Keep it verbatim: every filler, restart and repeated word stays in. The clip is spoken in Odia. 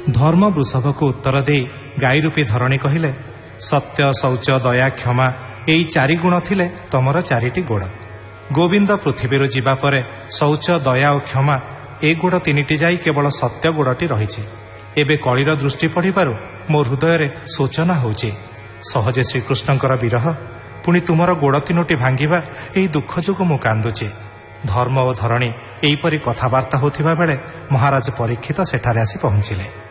ଧର୍ମ ବୃଷଭକୁ ଉତ୍ତର ଦେଇ ଗାଈ ରୂପୀ ଧରଣୀ କହିଲେ, ସତ୍ୟ, ଶୌଚ, ଦୟା, କ୍ଷମା ଏଇ ଚାରି ଗୁଣ ଥିଲେ ତମର ଚାରିଟି ଗୋଡ଼। ଗୋବିନ୍ଦ ପୃଥିବୀରୁ ଯିବା ପରେ ଶୌଚ, ଦୟା ଓ କ୍ଷମା ଏ ଗୋଡ଼ ତିନିଟି ଯାଇ କେବଳ ସତ୍ୟ ଗୋଡ଼ଟି ରହିଛି। ଏବେ କଳିର ଦୃଷ୍ଟି ପଡ଼ିବାରୁ ମୋ ହୃଦୟରେ ଶୋଚନା ହେଉଛି। ସହଜେ ଶ୍ରୀକୃଷ୍ଣଙ୍କର ବିରହ, ପୁଣି ତୁମର ଗୋଡ଼ ତିନୋଟି ଭାଙ୍ଗିବା, ଏହି ଦୁଃଖ ଯୋଗୁଁ ମୁଁ କାନ୍ଦୁଛି। ଧର୍ମ ଓ ଧରଣୀ ଏହିପରି କଥାବାର୍ତ୍ତା ହେଉଥିବା ବେଳେ ମହାରାଜ ପରୀକ୍ଷିତ ସେଠାରେ ଆସି ପହଞ୍ଚିଲେ।